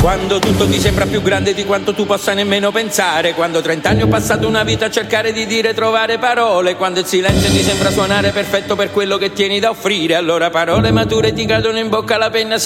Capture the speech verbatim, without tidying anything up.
Quando tutto ti sembra più grande di quanto tu possa nemmeno pensare, quando trent'anni ho passato una vita a cercare di dire, trovare parole, quando il silenzio ti sembra suonare perfetto per quello che tieni da offrire, allora parole mature ti cadono in bocca, la penna si